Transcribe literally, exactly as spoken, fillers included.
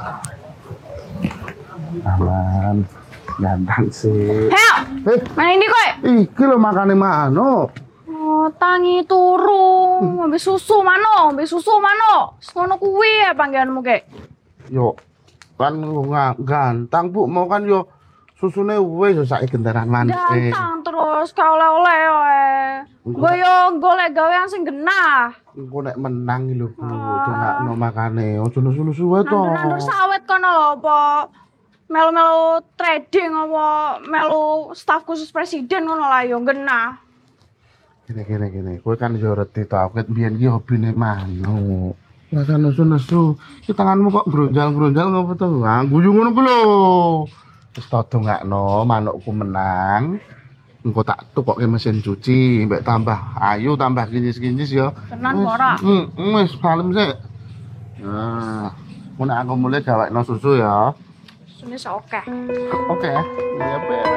Aman. Ganteng sih. Heo, Eh, mana ini kowe? iki lho makane mano. Oh, tangi turu, ngombe susu mano, ngombe susu mano. Ngono kuwi ya panggilanmu kek. Yo kan nggak ganteng Bu, mau kan yo susune wis sak gendaran manis. Ganteng terus ka oleh-oleh wae. Nggo yo golek gawean sing genah. Engko nek menang lho Bu, dongakno makane. Ojo nusu-nusu wae to. Nandur sawit kono lho apa melu-melu trading apa melu staf khusus presiden ngono lah yo genah. Gini gini gini, kowe kan yo reti to, aku biyen iki hobine mano. Lah kan nesu-nesu, ki tanganmu kok gronjal-gronjal ngopo to? Ah, guyu ngono ku lho. Wis to dongakno manukku menang. Engko tak tukokke mesin cuci, mbek tambah ayu, tambah kinis-kinis ya. Tenan ora? Hmm, wis kalem sik. Nah, mun aku mulai gawekno susu ya. Sunis oke. Oke, ya. Iya,